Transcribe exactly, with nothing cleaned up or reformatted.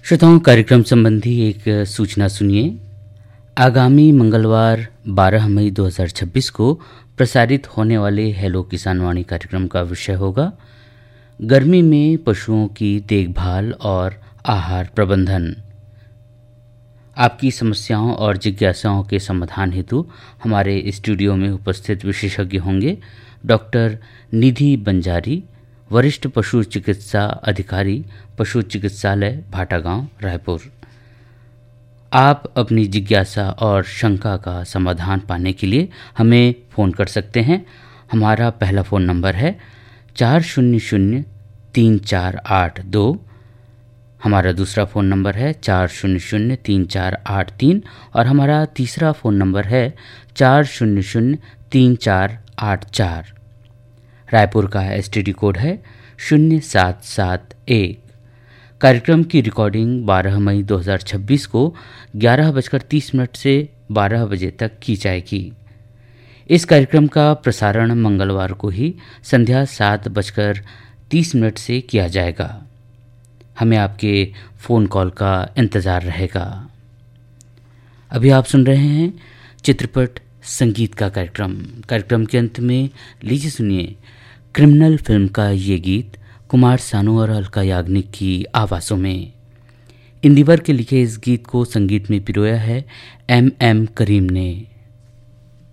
श्रोताओं, कार्यक्रम संबंधी एक सूचना सुनिए। आगामी मंगलवार बारह मई दो हज़ार छब्बीस को प्रसारित होने वाले हेलो किसानवाणी कार्यक्रम का विषय होगा गर्मी में पशुओं की देखभाल और आहार प्रबंधन। आपकी समस्याओं और जिज्ञासाओं के समाधान हेतु हमारे स्टूडियो में उपस्थित विशेषज्ञ होंगे डॉक्टर निधि बंजारी, वरिष्ठ पशु चिकित्सा अधिकारी, पशु चिकित्सालय भाटागांव, रायपुर। आप अपनी जिज्ञासा और शंका का समाधान पाने के लिए हमें फ़ोन कर सकते हैं। हमारा पहला फ़ोन नंबर है चार शून्य शून्य तीन चार आठ दो। हमारा दूसरा फ़ोन नंबर है चार शून्य शून्य तीन चार आठ तीन और हमारा तीसरा फ़ोन नंबर है चार शून्य शून्य तीन चार आठ चार। रायपुर का एसटीडी कोड है शून्य सात सात एक। कार्यक्रम की रिकॉर्डिंग बारह मई दो हज़ार छब्बीस को ग्यारह बजकर तीस मिनट से बारह बजे तक की जाएगी। इस कार्यक्रम का प्रसारण मंगलवार को ही संध्या सात बजकर तीस मिनट से किया जाएगा। हमें आपके फ़ोन कॉल का इंतज़ार रहेगा। अभी आप सुन रहे हैं चित्रपट संगीत का कार्यक्रम। कार्यक्रम के अंत में लीजिए सुनिए क्रिमिनल फिल्म का ये गीत कुमार सानू और अलका याग्निक की आवाज़ों में। इंदिवर के लिखे इस गीत को संगीत में पिरोया है एम एम करीम ने।